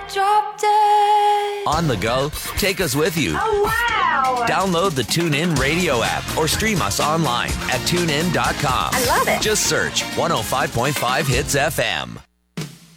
drop dead. On the go, take us with you. Oh, wow. Download the TuneIn Radio app or stream us online at tunein.com. I love it. Just search 105.5 Hits FM.